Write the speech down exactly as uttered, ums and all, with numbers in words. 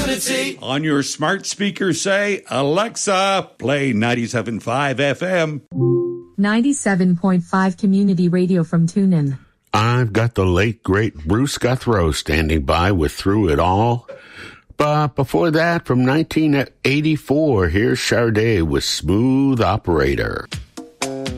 Unity. On your smart speaker, say, Alexa, play ninety-seven point five F M. ninety-seven point five Community Radio from TuneIn. I've got the late, great Bruce Guthrow standing by with Through It All. But before that, from nineteen eighty-four, here's Sade with Smooth Operator.